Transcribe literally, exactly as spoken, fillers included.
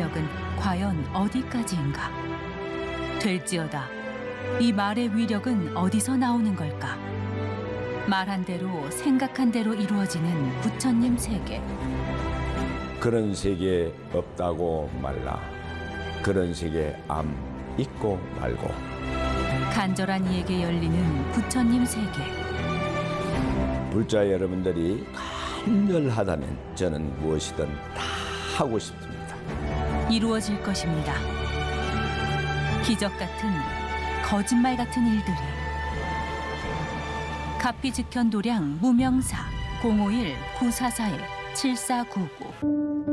위력은 과연 어디까지인가? 될지어다. 이 말의 위력은 어디서 나오는 걸까? 말한 대로 생각한 대로 이루어지는 부처님 세계. 그런 세계 없다고 말라. 그런 세계 암 있고 말고. 간절한 이에게 열리는 부처님 세계. 불자 여러분들이 간절하다면 저는 무엇이든 다 하고 싶습니다. 이루어질 것입니다. 기적 같은, 거짓말 같은 일들이. 가피즉현 도량 무명사 공오일 구사사일 칠사구구